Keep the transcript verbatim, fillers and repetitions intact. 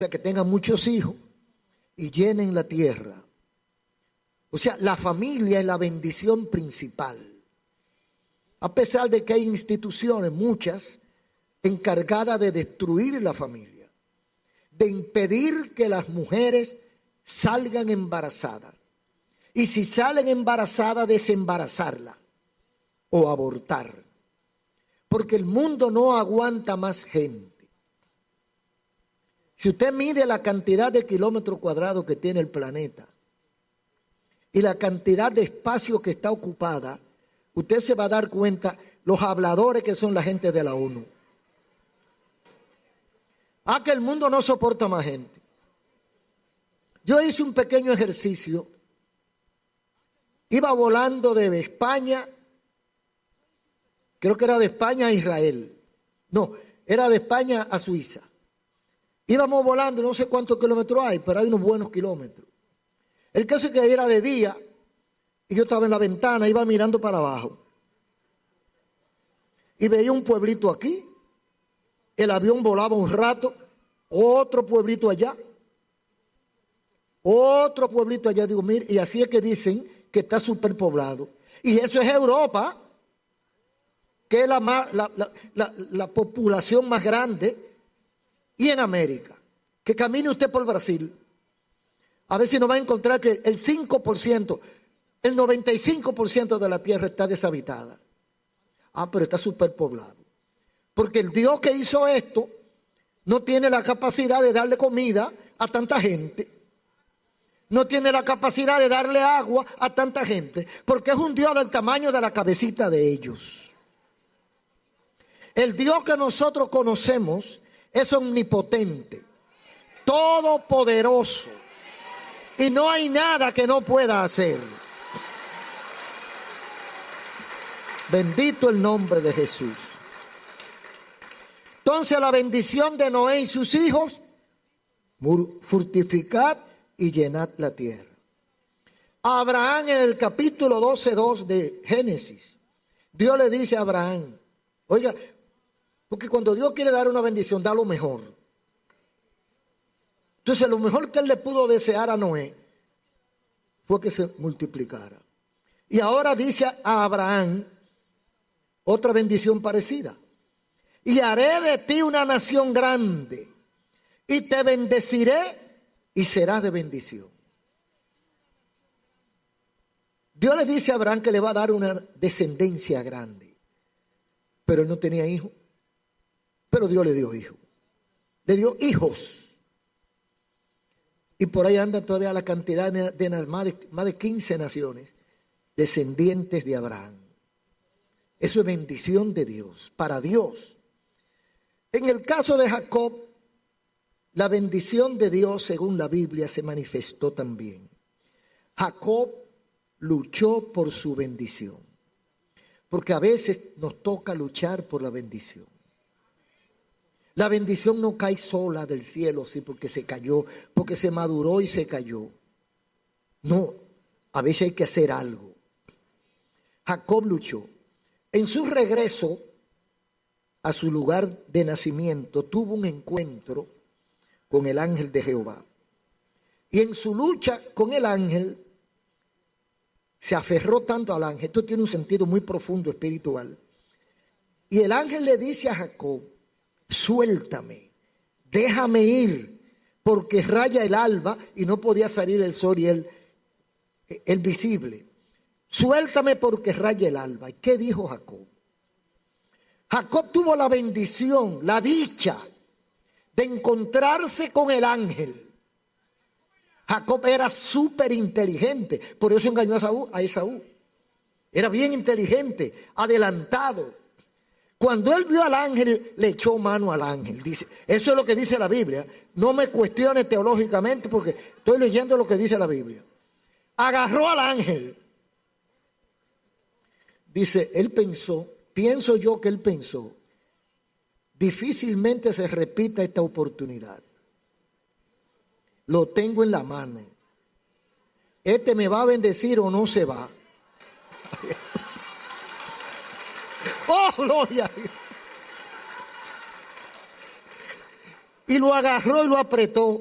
sea, que tengan muchos hijos y llenen la tierra. O sea, la familia es la bendición principal. A pesar de que hay instituciones, muchas, encargadas de destruir la familia, de impedir que las mujeres salgan embarazadas. Y si salen embarazadas, desembarazarla o abortar. Porque el mundo no aguanta más gente. Si usted mide la cantidad de kilómetros cuadrados que tiene el planeta y la cantidad de espacio que está ocupada, usted se va a dar cuenta los habladores que son la gente de la ONU. Ah, que el mundo no soporta más gente. Yo hice un pequeño ejercicio. Iba volando de España, creo que era de España a Israel. No, era de España a Suiza. Íbamos volando, no sé cuántos kilómetros hay, pero hay unos buenos kilómetros. El caso es que era de día y yo estaba en la ventana, iba mirando para abajo. Y veía un pueblito aquí, el avión volaba un rato, otro pueblito allá, otro pueblito allá. Digo, mire, y así es que dicen que está superpoblado. Y eso es Europa, que es la, más, la, la, la, la población más grande. Y en América, que camine usted por Brasil, a ver si nos va a encontrar que el cinco por ciento, el noventa y cinco por ciento de la tierra está deshabitada. Ah, pero está superpoblado. Porque el Dios que hizo esto no tiene la capacidad de darle comida a tanta gente. No tiene la capacidad de darle agua a tanta gente. Porque es un Dios del tamaño de la cabecita de ellos. El Dios que nosotros conocemos es omnipotente, todopoderoso, y no hay nada que no pueda hacer. Bendito el nombre de Jesús. Entonces la bendición de Noé y sus hijos, fortificad y llenad la tierra. Abraham, en el capítulo doce dos de Génesis, Dios le dice a Abraham, oiga, porque cuando Dios quiere dar una bendición, da lo mejor. Entonces lo mejor que él le pudo desear a Noé fue que se multiplicara. Y ahora dice a Abraham otra bendición parecida. Y haré de ti una nación grande, y te bendeciré, y serás de bendición. Dios le dice a Abraham que le va a dar una descendencia grande. Pero él no tenía hijos. Pero Dios le dio hijos. Le dio hijos. Y por ahí anda todavía la cantidad de, de más, de más de quince naciones descendientes de Abraham. Eso es bendición de Dios, para Dios. En el caso de Jacob, la bendición de Dios, según la Biblia, se manifestó también. Jacob luchó por su bendición. Porque a veces nos toca luchar por la bendición. La bendición no cae sola del cielo, sí, porque se cayó, porque se maduró y se cayó. No, a veces hay que hacer algo. Jacob luchó. En su regreso a su lugar de nacimiento, tuvo un encuentro con el ángel de Jehová. Y en su lucha con el ángel, se aferró tanto al ángel. Esto tiene un sentido muy profundo espiritual. Y el ángel le dice a Jacob, suéltame, déjame ir, porque raya el alba y no podía salir el sol y el, el visible. Suéltame porque raya el alba. ¿Y qué dijo Jacob? Jacob tuvo la bendición, la dicha de encontrarse con el ángel. Jacob era súper inteligente, por eso engañó a Esaú, a Esaú. Era bien inteligente, adelantado. Cuando él vio al ángel, le echó mano al ángel. Dice, eso es lo que dice la Biblia. No me cuestione teológicamente porque estoy leyendo lo que dice la Biblia. Agarró al ángel. Dice, él pensó, pienso yo que él pensó, difícilmente se repita esta oportunidad. Lo tengo en la mano. Este me va a bendecir o no se va. ¡Oh, gloria! y lo agarró y lo apretó